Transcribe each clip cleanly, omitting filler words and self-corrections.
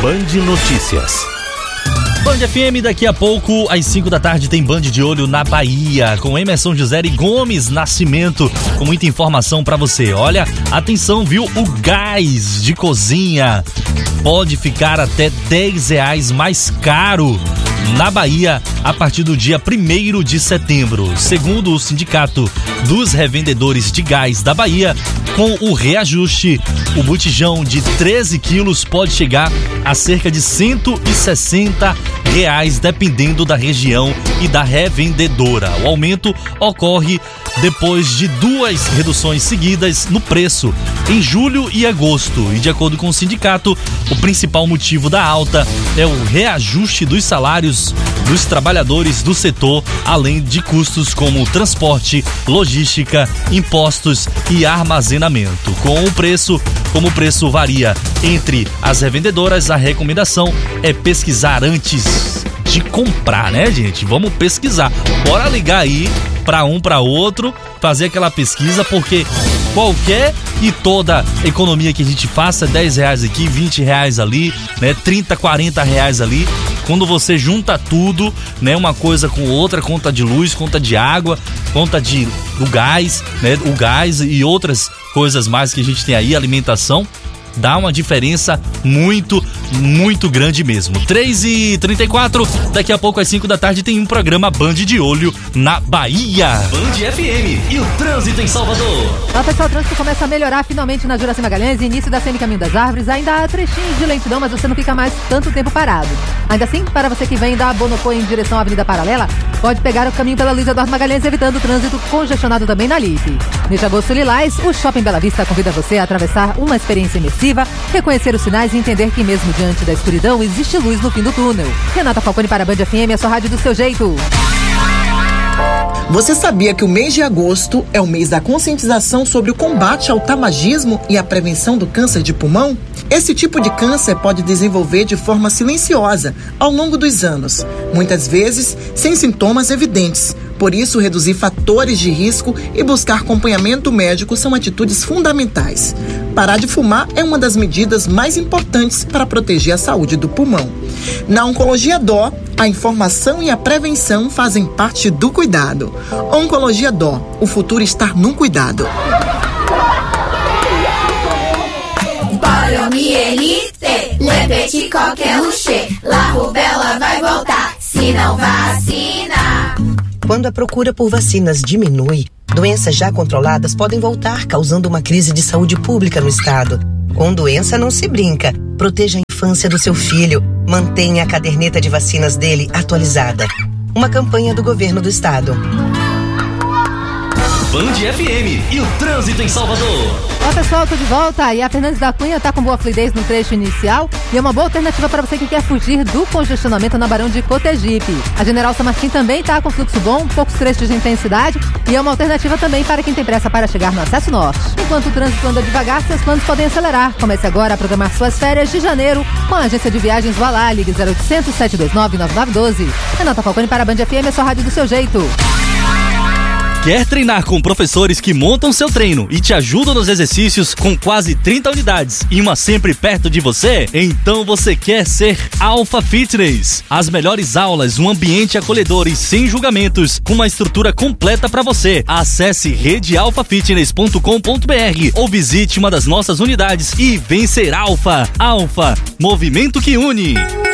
Band Notícias. Band FM, daqui a pouco, às 5 da tarde, tem Band de Olho na Bahia, com Emerson José e Gomes Nascimento, com muita informação pra você. Olha, atenção, viu? O gás de cozinha pode ficar até R$10 mais caro na Bahia a partir do dia 1º de setembro. Segundo o Sindicato dos Revendedores de Gás da Bahia, com o reajuste, o botijão de 13 quilos pode chegar a cerca de R$160, dependendo da região e da revendedora. O aumento ocorre depois de 2 reduções seguidas no preço, em julho e agosto. E de acordo com o sindicato, o principal motivo da alta é o reajuste dos salários dos trabalhadores do setor, além de custos como transporte, logística, impostos e armazenamento. Como o preço varia entre as revendedoras, a recomendação é pesquisar antes de comprar, né, gente? Vamos pesquisar. Bora ligar aí para outro, fazer aquela pesquisa, porque qualquer e toda economia que a gente faça, R$10 aqui, R$20 ali, né, R$30, R$40 ali. Quando você junta tudo, né, uma coisa com outra, conta de luz, conta de água, conta do gás, né, o gás e outras coisas mais que a gente tem aí, alimentação, dá uma diferença muito, muito grande mesmo. 3h34, daqui a pouco às 5 da tarde tem um programa Band de Olho na Bahia. Band FM e o trânsito em Salvador. Olá pessoal, o trânsito começa a melhorar finalmente na Juraci Magalhães, início da Semi Caminho das Árvores. Ainda há trechinhos de lentidão, mas você não fica mais tanto tempo parado. Ainda assim, para você que vem da Bonocô em direção à Avenida Paralela, pode pegar o caminho pela Luiz Eduardo Magalhães, evitando o trânsito congestionado também na Lipe. Neste agosto lilás, o Shopping Bela Vista convida você a atravessar uma experiência imersiva, reconhecer os sinais e entender que mesmo diante da escuridão existe luz no fim do túnel. Renata Falcone para a Band FM, a sua rádio do seu jeito. Você sabia que o mês de agosto é o mês da conscientização sobre o combate ao tabagismo e a prevenção do câncer de pulmão? Esse tipo de câncer pode desenvolver de forma silenciosa ao longo dos anos, muitas vezes sem sintomas evidentes. Por isso, reduzir fatores de risco e buscar acompanhamento médico são atitudes fundamentais. Parar de fumar é uma das medidas mais importantes para proteger a saúde do pulmão. Na Oncologia Dó, a informação e a prevenção fazem parte do cuidado. Oncologia Dó, o futuro está no cuidado. Poliomielite, lepete coqueluche, la rubela vai voltar, se não vacina. Quando a procura por vacinas diminui, doenças já controladas podem voltar, causando uma crise de saúde pública no estado. Com doença não se brinca. Proteja a infância do seu filho. Mantenha a caderneta de vacinas dele atualizada. Uma campanha do governo do estado. Band FM e o trânsito em Salvador. Olá pessoal, tô de volta e a Fernandes da Cunha tá com boa fluidez no trecho inicial e é uma boa alternativa para você que quer fugir do congestionamento na Barão de Cotegipe. A General São Martim também tá com fluxo bom, poucos trechos de intensidade e é uma alternativa também para quem tem pressa para chegar no acesso norte. Enquanto o trânsito anda devagar, seus planos podem acelerar. Comece agora a programar suas férias de janeiro com a agência de viagens Voilá. Ligue 0800 729 9912. Renata Falcone para a Band FM, a sua rádio do seu jeito. Quer treinar com professores que montam seu treino e te ajudam nos exercícios com quase 30 unidades e uma sempre perto de você? Então você quer ser Alpha Fitness. As melhores aulas, um ambiente acolhedor e sem julgamentos, com uma estrutura completa para você. Acesse redealphafitness.com.br ou visite uma das nossas unidades e vem ser Alpha. Alpha, movimento que une.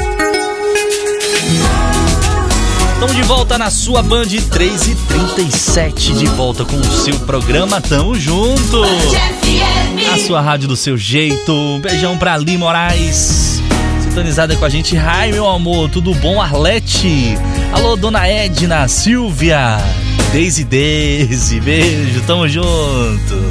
Estamos de volta na sua Band, 3h37, de volta com o seu programa Tamo Junto. A sua rádio do seu jeito. Um beijão pra Ali Moraes, sintonizada com a gente. Ai, meu amor, tudo bom? Arlete. Alô, dona Edna, Silvia, Deise, beijo, tamo junto.